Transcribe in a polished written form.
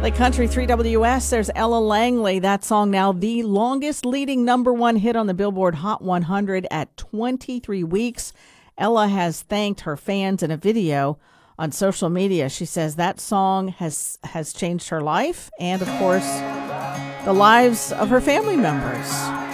Lake Country 3WS, there's Ella Langley. That song now the longest leading number one hit on the Billboard Hot 100 at 23 weeks. Ella has thanked her fans in a video on social media. She says that song has changed her life and, of course, the lives of her family members.